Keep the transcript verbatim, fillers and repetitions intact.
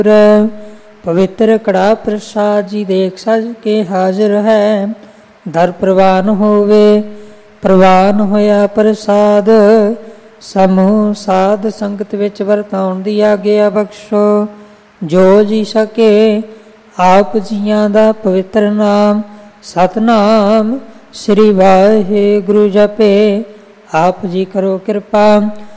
ਪਵਿੱਤਰ ਕੜਾ ਪ੍ਰਸਾਦ ਜੀ ਦੇਖ ਸਜ ਕੇ ਹਾਜ਼ਰ ਹੈ। ਦਰ ਪ੍ਰਵਾਨ ਹੋਵੇ ਪ੍ਰਵਾਨ ਹੋਇਆ ਪ੍ਰਸਾਦ। ਸਮੂਹ ਸਾਧ ਸੰਗਤ ਵਿੱਚ ਵਰਤਾਉਣ ਦੀ ਆਗਿਆ ਬਖਸ਼ੋ। ਜੋ ਜੀ ਸਕੇ ਆਪ ਜੀਆਂ ਦਾ ਪਵਿੱਤਰ ਨਾਮ ਸਤਿਨਾਮ ਸ੍ਰੀ ਵਾਹਿਗੁਰੂ ਜਪੇ। ਆਪ ਜੀ ਕਰੋ ਕਿਰਪਾ